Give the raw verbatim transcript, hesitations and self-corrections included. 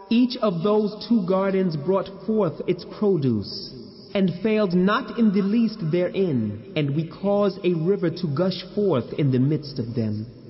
Each of those two gardens brought forth its produce, and failed not in the least therein, and we caused a river to gush forth in the midst of them.